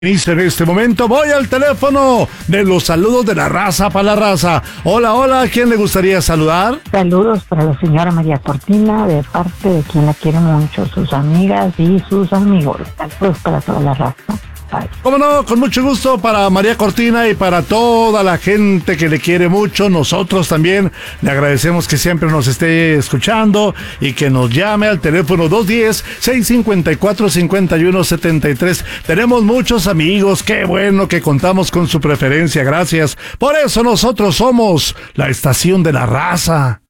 Inicia en este momento, voy al teléfono de los saludos de la raza para la raza. Hola, hola, ¿a quién le gustaría saludar? Saludos para la señora María Cortina, de parte de quien la quiere mucho, sus amigas y sus amigos. Saludos para toda la raza. Bye. Cómo no, con mucho gusto para María Cortina y para toda la gente que le quiere mucho. Nosotros también le agradecemos que siempre nos esté escuchando y que nos llame al teléfono 210-654-5173. Tenemos muchos amigos, qué bueno que contamos con su preferencia, gracias. Por eso nosotros somos la estación de la raza.